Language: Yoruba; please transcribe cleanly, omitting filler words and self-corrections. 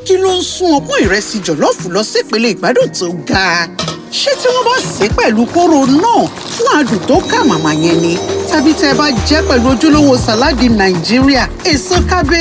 kí ló ń sún ọpọ́n ìrẹsì jọ̀lọ́ọ̀fù lọ sípele ìgbádùn tó ga? Ṣé tí wọ́n bá sè é pẹ̀lú kóró náà fún adùn tó kà màmá yẹn ni? Tàbí tẹ́ ẹ bá jẹ́ pẹ̀lú ojúlówó sàláàdì Nàìjíríà, èso kábéèjì